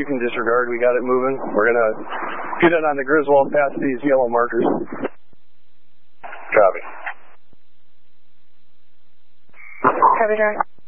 you can disregard. We got it moving. We're going to get it on the Griswold past these yellow markers. Copy. Copy, Jack.